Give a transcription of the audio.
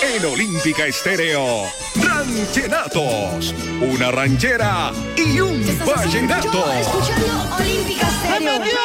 En Olímpica Estéreo, Ranchenatos, una ranchera y un vallenato. Escuchando Olímpica Estéreo.